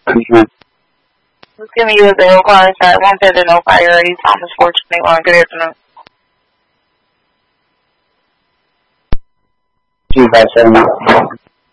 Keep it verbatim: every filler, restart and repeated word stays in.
Just give me you a zero card, sir. one seven oh priority, Thomas four twenty-one. Good afternoon. two five seven.